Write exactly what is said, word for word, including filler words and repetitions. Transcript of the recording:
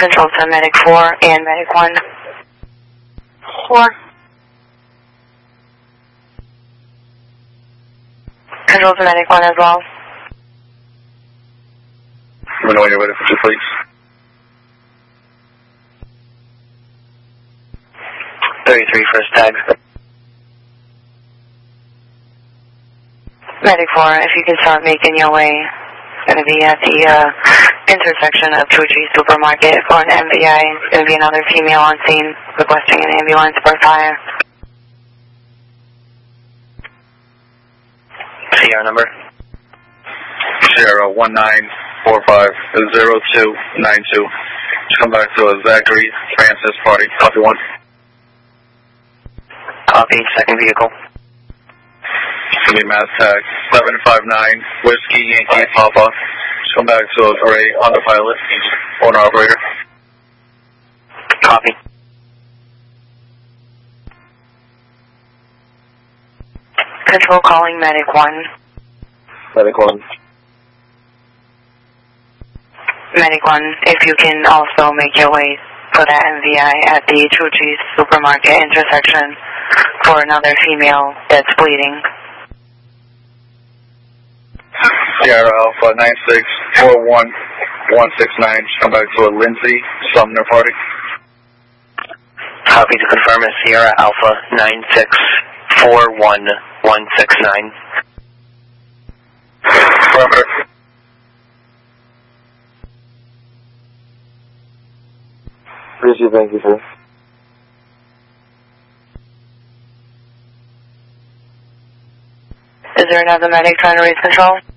Control to Medic four and Medic one. four. Control to Medic one as well. Let me know when you're ready for two, please. thirty-three first tag. Medic four, if you can start making your way, it's going to be at the uh, intersection of Fuji Supermarket for an M V I. It's going to be another female on scene requesting an ambulance for fire. Sierra number? Sierra one nine four five zero two nine two. Just come back to a Zachary Francis party. Copy one. Copy, second vehicle. It's going to be mass tag seven five nine Whiskey Yankee Papa. Just come back to a gray on the pilot. Owner operator. Copy. Control calling Medic one. Medic one. Medic one, if you can also make your way for that M V I at the Fuji Supermarket intersection for another female that's bleeding. Sierra Alpha nine six four one one six nine. Just come back to a Lindsay Sumner party. Copy to confirm is Sierra Alpha nine six four one one six nine. Affirmative. Appreciate, thank you, sir. Is there another medic trying to raise control?